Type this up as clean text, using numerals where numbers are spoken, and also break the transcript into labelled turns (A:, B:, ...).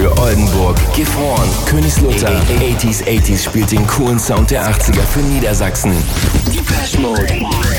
A: für Oldenburg, Gifhorn, Königslutter. 80s spielt den coolen Sound der 80er für Niedersachsen. Depeche Mode,